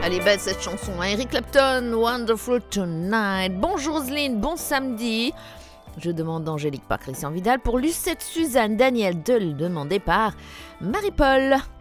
Elle est belle cette chanson, hein. Eric Clapton, Wonderful Tonight. Bonjour Roselyne, bon samedi. Je demande Angélique par Christian Vidal pour Lucette, Suzanne, Daniel de le demander par Marie-Paul.